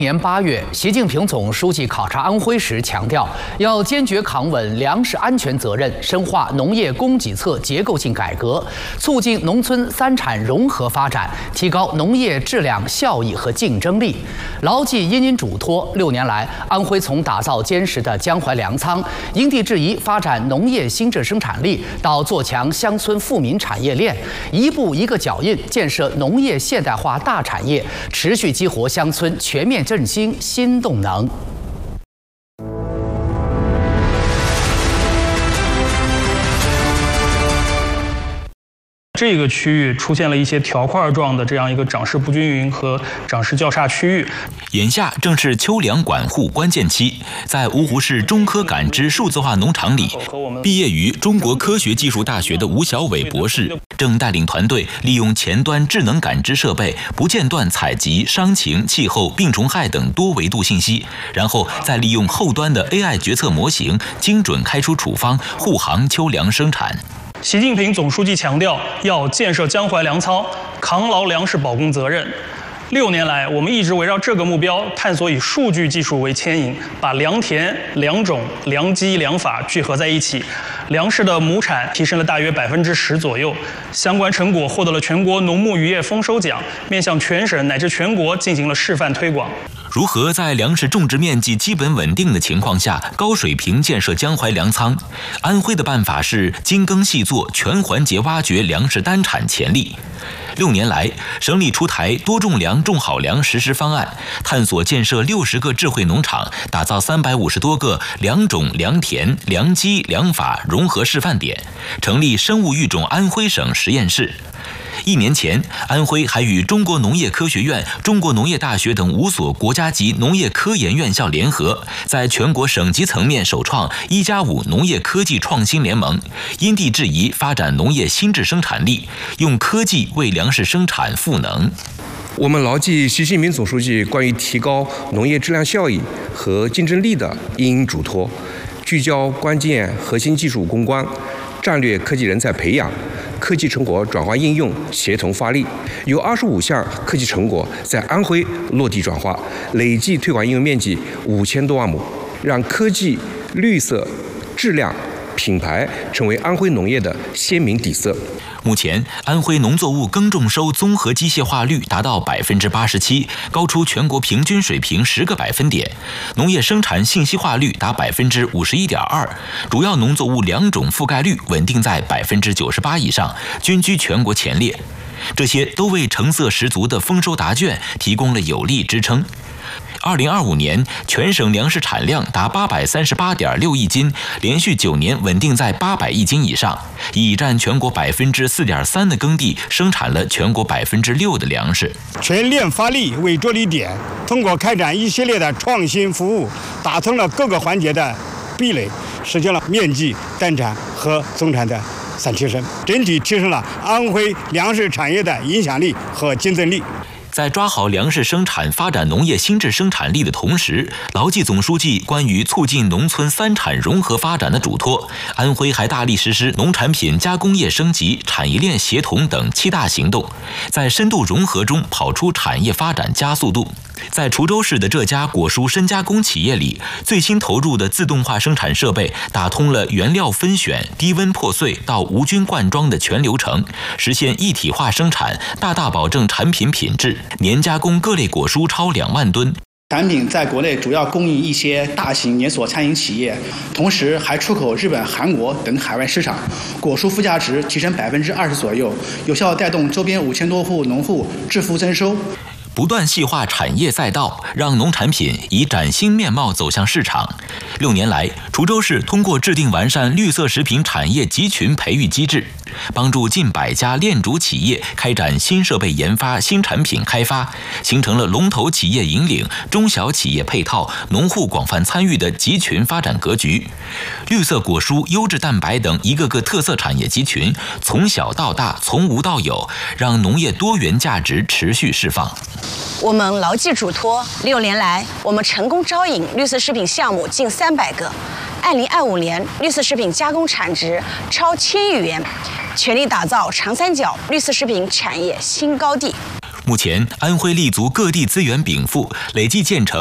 年8月，习近平总书记考察安徽时强调，要坚决扛稳粮食安全责任，深化农业供给侧结构性改革，促进农村三产融合发展，提高农业质量、效益和竞争力。牢记殷殷嘱托，6年来，安徽从打造坚实的江淮粮仓、因地制宜发展农业新质生产力，到做强乡村富民产业链，一步一个脚印建设农业现代化大产业，持续激活乡村全面振兴新动能。 这个区域出现了一些条块状的这样一个长势不均匀和长势较差区域。 眼下正是秋粮管护关键期，在芜湖市中科感知数字化农场里，毕业于中国科学技术大学的吴小伟博士正带领团队利用前端智能感知设备，不间断采集伤情、气候、病虫害等多维度信息，然后再利用后端的 AI 决策模型，精准开出处方，护航秋粮生产。 习近平总书记强调，要建设江淮粮仓，扛牢粮食保供责任。6年来，我们一直围绕这个目标，探索以数据技术为牵引，把良田、良种、良机、良法聚合在一起。粮食的亩产提升了大约10%左右，相关成果获得了全国农牧渔业丰收奖，面向全省乃至全国进行了示范推广。 如何在粮食种植面积基本稳定的情况下，高水平建设江淮粮仓？安徽的办法是精耕细作，全环节挖掘粮食单产潜力。6年来，省里出台多种粮、种好粮实施方案，探索建设60个智慧农场，打造350多个良种、良田、良机、良法融合示范点，成立生物育种安徽省实验室。1年前，安徽还与中国农业科学院、中国农业大学等5所国家级农业科研院校联合，在全国省级层面首创1+5农业科技创新联盟，因地制宜发展农业新质生产力，用科技为粮食生产赋能。 我们牢记习近平总书记关于提高农业质量效益和竞争力的殷殷嘱托，聚焦关键核心技术攻关、战略科技人才培养、科技成果转化应用协同发力，有25项科技成果在安徽落地转化，累计推广应用面积5000多万亩，让科技、绿色、质量、品牌成为安徽农业的鲜明底色。 目前，安徽农作物耕种收综合机械化率达到87%，高出全国平均水平10个百分点；农业生产信息化率达51.2%，主要农作物良种覆盖率稳定在98%以上，均居全国前列。这些都为成色十足的丰收答卷提供了有力支撑。2025年，全省粮食产量达838.6亿斤，连续9年稳定在800亿斤以上，已占全国4.3%的耕地生产了全国6%的粮食。 全链发力为着力点，通过开展一系列的创新服务，打通了各个环节的壁垒，实现了面积、单产和总产的3提升，整体提升了安徽粮食产业的影响力和竞争力。 在抓好粮食生产、发展农业新质生产力的同时，牢记总书记关于促进农村三产融合发展的嘱托，安徽还大力实施农产品加工业升级、产业链协同等7大行动，在深度融合中跑出产业发展加速度。在滁州市的这家果蔬深加工企业里，最新投入的自动化生产设备打通了原料分选、低温破碎到无菌灌装的全流程，实现一体化生产，大大保证产品品质。年加工各类果蔬超2万吨。 产品在国内主要供应一些大型连锁餐饮企业，同时还出口日本、韩国等海外市场，果蔬附加值提升20%左右，有效带动周边5000多户农户致富增收。 不断细化产业赛道，让农产品以崭新面貌走向市场。6年来，滁州市通过制定完善绿色食品产业集群培育机制，帮助近100家链主企业开展新设备研发、新产品开发，形成了龙头企业引领、中小企业配套、农户广泛参与的集群发展格局。绿色果蔬、优质蛋白等一个个特色产业集群，从小到大，从无到有，让农业多元价值持续释放。 我们牢记嘱托，6年来，我们成功招引绿色食品项目近300个，2025年绿色食品加工产值超1000亿元，全力打造长三角绿色食品产业新高地。 目前，安徽立足各地资源禀赋，累计建成